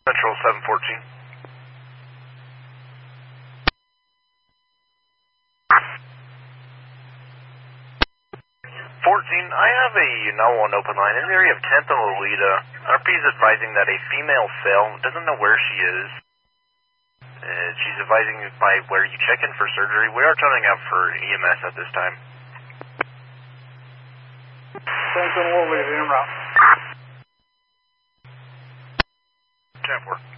Central 714. 14, I have a now on open line in the area of 10th and Lolita. RP is advising that a female fell, doesn't know where she is. She's advising by where you check in for surgery. We are turning out for EMS at this time. 10th and Lolita, en route. 10-4.